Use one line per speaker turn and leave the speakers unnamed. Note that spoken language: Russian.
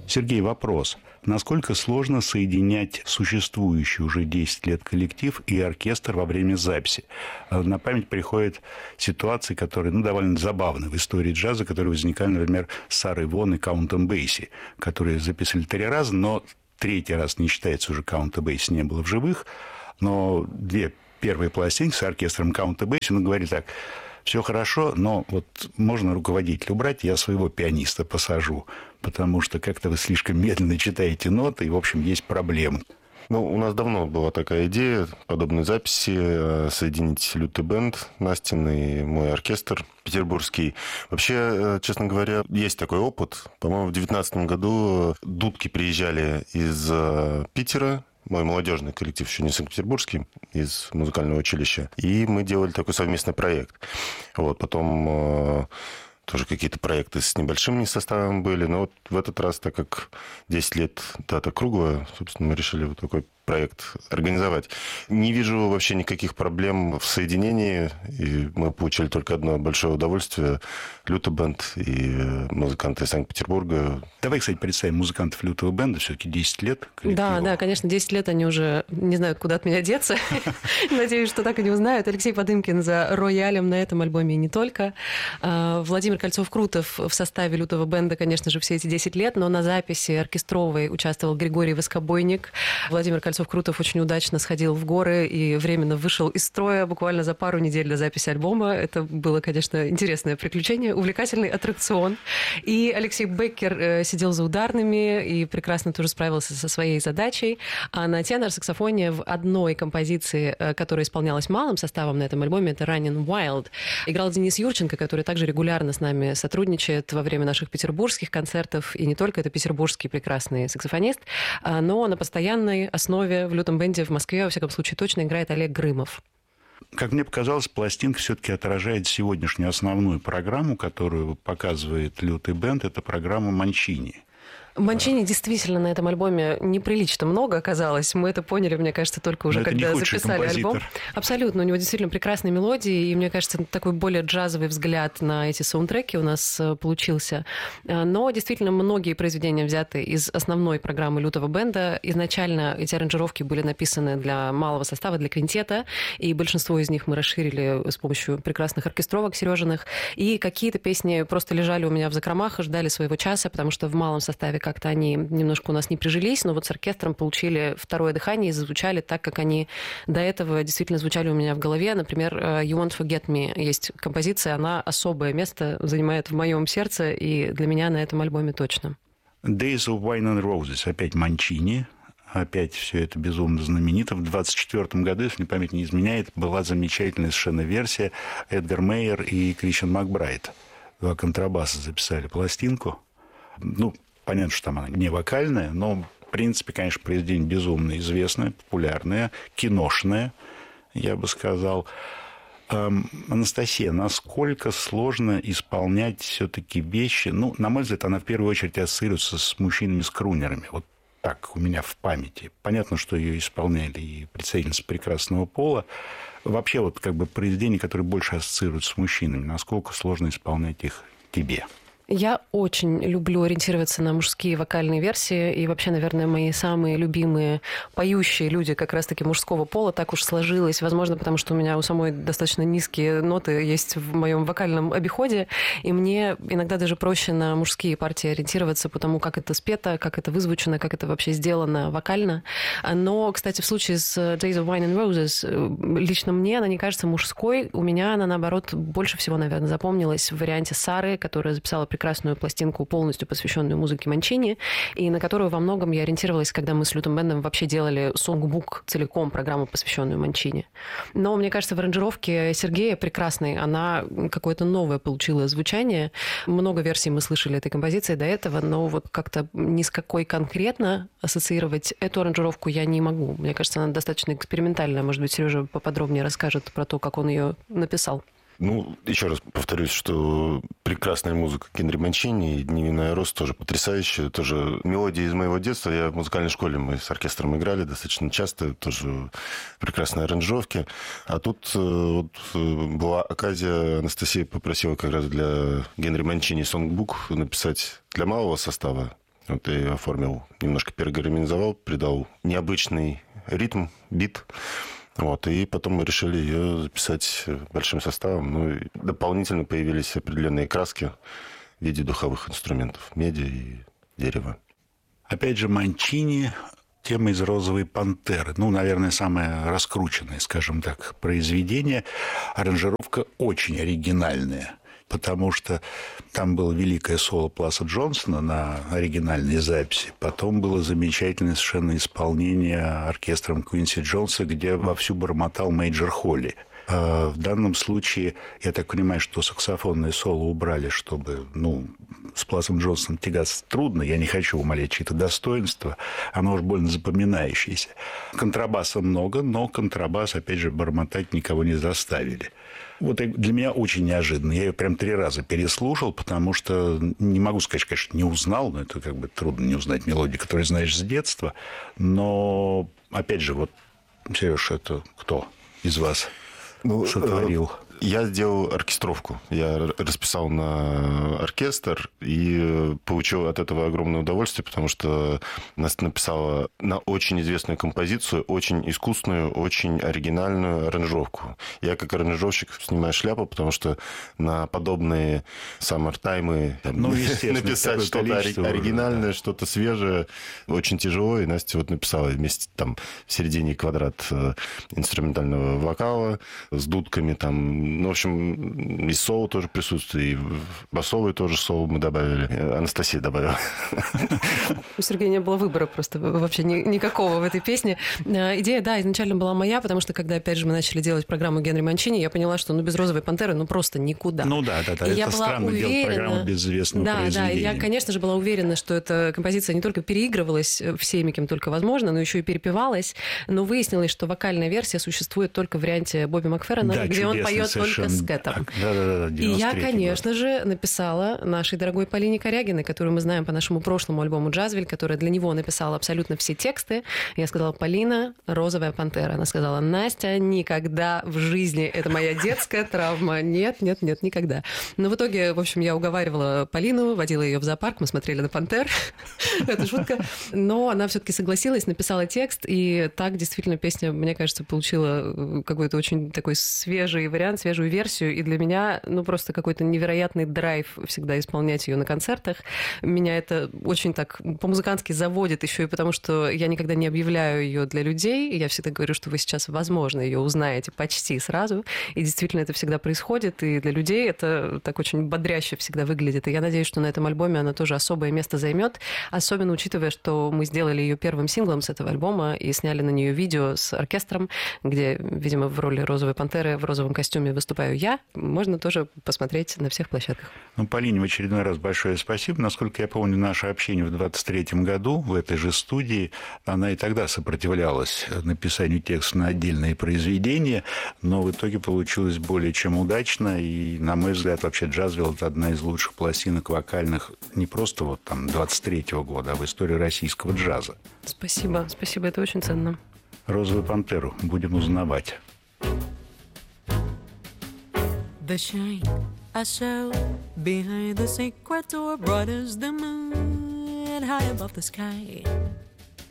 Сергей, вопрос. Насколько сложно соединять существующий уже 10 лет коллектив и оркестр во время записи? На память приходят ситуации, которые довольно забавны в истории джаза, которые возникали, например, с Сарой Вон и Каунтом Бейси, которые записали 3 раза, но 3-й раз не считается, уже Каунта Бейси не было в живых, но 2 первые пластинки с оркестром Каунта Бейси, он говорит так: все хорошо, но вот можно руководителя убрать, я своего пианиста посажу, потому что как-то вы слишком медленно читаете ноты, и, в общем, есть проблемы.
У нас давно была такая идея подобной записи, соединить лютый бенд Настин и мой оркестр петербургский. Вообще, честно говоря, есть такой опыт. По-моему, в 2019 году дудки приезжали из Питера, мой молодежный коллектив, еще не санкт-петербургский, из музыкального училища. И мы делали такой совместный проект. Потом тоже какие-то проекты с небольшим составом были. Но вот в этот раз, так как 10 лет дата круглая, собственно, мы решили вот такой проект организовать. Не вижу вообще никаких проблем в соединении, и мы получили только одно большое удовольствие. Лютый бенд и музыканты из Санкт-Петербурга.
Давай, кстати, представим музыкантов лютого бенда, все-таки 10 лет коллективу.
Да, конечно, 10 лет они уже не знают, куда от меня деться. Надеюсь, что так и не узнают. Алексей Подымкин за роялем на этом альбоме и не только. Владимир Кольцов-Крутов в составе лютого бенда, конечно же, все эти 10 лет, но на записи оркестровой участвовал Григорий Воскобойник. Владимир Кольцов-Крутов очень удачно сходил в горы и временно вышел из строя буквально за пару недель до записи альбома. Это было, конечно, интересное приключение, увлекательный аттракцион. И Алексей Беккер сидел за ударными и прекрасно тоже справился со своей задачей. А на тенор-саксофоне в одной композиции, которая исполнялась малым составом на этом альбоме, это «Running Wild», играл Денис Юрченко, который также регулярно с нами сотрудничает во время наших петербургских концертов. И не только это петербургский прекрасный саксофонист, но на постоянной основе в лютом бенде в Москве, во всяком случае, точно играет Олег Грымов.
Как мне показалось, пластинка все-таки отражает сегодняшнюю основную программу, которую показывает лютый бенд. Это программа Манчини.
Манчини действительно на этом альбоме неприлично много оказалось. Мы это поняли, мне кажется, только уже когда записали альбом. Абсолютно. У него действительно прекрасные мелодии, и, мне кажется, такой более джазовый взгляд на эти саундтреки у нас получился. Но действительно многие произведения взяты из основной программы лютого бенда. Изначально эти аранжировки были написаны для малого состава, для квинтета, и большинство из них мы расширили с помощью прекрасных оркестровок Сережиных. И какие-то песни просто лежали у меня в закромах и ждали своего часа, потому что в малом составе как-то они немножко у нас не прижились, но вот с оркестром получили второе дыхание и зазвучали так, как они до этого действительно звучали у меня в голове. Например, «You Won't Forget Me» есть композиция, она особое место занимает в моем сердце, и для меня на этом альбоме точно.
«Days of Wine and Roses», опять Манчини, опять все это безумно знаменито. В 1924 году, если память не изменяет, была замечательная совершенно версия. Эдгар Мейер и Кришен Макбрайт. 2 контрабаса записали пластинку. Понятно, что там она не вокальная, но, в принципе, конечно, произведение безумно известное, популярное, киношное, я бы сказал. Анастасия, насколько сложно исполнять все-таки вещи? На мой взгляд, она в первую очередь ассоциируется с мужчинами-скрунерами. Вот так у меня в памяти. Понятно, что ее исполняли и представительницы прекрасного пола. Вообще, произведения, которые больше ассоциируются с мужчинами, насколько сложно исполнять их тебе?
Я очень люблю ориентироваться на мужские вокальные версии, и вообще, наверное, мои самые любимые поющие люди как раз-таки мужского пола. Так уж сложилось, возможно, потому что у меня у самой достаточно низкие ноты есть в моем вокальном обиходе, и мне иногда даже проще на мужские партии ориентироваться по тому, как это спето, как это вызвучено, как это вообще сделано вокально. Но, кстати, в случае с «Days of Wine and Roses» лично мне она не кажется мужской, у меня она, наоборот, больше всего, наверное, запомнилась в варианте Сары, которая записала прекрасную пластинку, полностью посвященную музыке Манчини, и на которую во многом я ориентировалась, когда мы с лютым бендом вообще делали сонгбук целиком, программу, посвященную Манчини. Но, мне кажется, в аранжировке Сергея прекрасной, она какое-то новое получила звучание. Много версий мы слышали этой композиции до этого, но вот как-то ни с какой конкретно ассоциировать эту аранжировку я не могу. Мне кажется, она достаточно экспериментальная. Может быть, Сережа поподробнее расскажет про то, как он ее написал.
Еще раз повторюсь, что прекрасная музыка Генри Манчини и «Невинная Роз» тоже потрясающая. Тоже мелодии из моего детства. Я в музыкальной школе, мы с оркестром играли достаточно часто. Тоже прекрасные аранжировки. А тут была оказия, Анастасия попросила как раз для Генри Манчини сонгбук написать для малого состава. Вот и оформил, немножко перегармонизовал, придал необычный ритм, бит. Вот, и потом мы решили ее записать большим составом. Ну, и дополнительно появились определенные краски в виде духовых инструментов, меди и дерева.
Опять же, Манчини, тема из «Розовой пантеры». Ну, наверное, самое раскрученное, скажем так, произведение. Аранжировка очень оригинальная, потому что там было великое соло Пласа Джонсона на оригинальной записи. Потом было замечательное совершенно исполнение оркестром Квинси Джонса, где вовсю бормотал Мейджор Холли. В данном случае, я так понимаю, что саксофонное соло убрали, чтобы, с Пласом Джонсоном тягаться трудно. Я не хочу умалять чьи-то достоинства. Оно уж больно запоминающееся. Контрабаса много, но контрабас, опять же, бормотать никого не заставили. Вот для меня очень неожиданно. Я ее прям 3 раза переслушал, потому что, не могу сказать, конечно, не узнал, но это как бы трудно не узнать мелодию, которую знаешь с детства. Но, опять же, вот, Сереж, это кто из вас сотворил?
Я сделал оркестровку. Я расписал на оркестр и получил от этого огромное удовольствие, потому что Настя написала на очень известную композицию, очень искусную, очень оригинальную аранжировку. Я как аранжировщик снимаю шляпу, потому что на подобные саммертаймы написать что-то оригинальное, что-то свежее очень тяжело. И Настя вот написала вместе там в середине квадрат инструментального вокала с дудками там. Ну, в общем, и соло тоже присутствует, и басовый тоже соло мы добавили. Анастасия добавила.
У Сергея не было выбора просто вообще никакого в этой песне. Идея, да, изначально была моя, потому что, когда, опять же, мы начали делать программу Генри Манчини, я поняла, что без «Розовой пантеры» просто никуда.
Ну да. Это странно делать программу без известного произведения.
Да, я, конечно же, была уверена, что эта композиция не только переигрывалась всеми, кем только возможно, но еще и перепевалась. Но выяснилось, что вокальная версия существует только в варианте Бобби Макферрина, да, где он поет только с Кэтом.
Да,
и я, конечно же, написала нашей дорогой Полине Корягиной, которую мы знаем по нашему прошлому альбому «Джазвель», которая для него написала абсолютно все тексты. Я сказала: Полина, «Розовая пантера». Она сказала: Настя, никогда в жизни, это моя детская травма. Нет, никогда. Но в итоге, в общем, я уговаривала Полину, водила ее в зоопарк, мы смотрели на пантер. Это шутка. Но она все-таки согласилась, написала текст, и так действительно песня, мне кажется, получила какой-то очень такой свежий вариант, свежую версию, и для меня, просто какой-то невероятный драйв всегда исполнять ее на концертах. Меня это очень так по-музыкански заводит, еще и потому, что я никогда не объявляю ее для людей. Я всегда говорю, что вы сейчас, возможно, ее узнаете почти сразу. И действительно это всегда происходит, и для людей это так очень бодряще всегда выглядит. И я надеюсь, что на этом альбоме она тоже особое место займет, особенно учитывая, что мы сделали ее первым синглом с этого альбома и сняли на нее видео с оркестром, где, видимо, в роли «Розовой пантеры» в розовом костюме выступаю я. Можно тоже посмотреть на всех площадках.
Полине в очередной раз большое спасибо. Насколько я помню, наше общение в 23-м году в этой же студии, она и тогда сопротивлялась написанию текста на отдельные произведения, но в итоге получилось более чем удачно. И, на мой взгляд, вообще «Джазвелл» — это одна из лучших пластинок вокальных не просто 23-го года, а в истории российского джаза.
Спасибо, это очень ценно.
«Розовую пантеру» будем узнавать.
The shine I saw behind the sacred door, bright as the moon, high above the sky.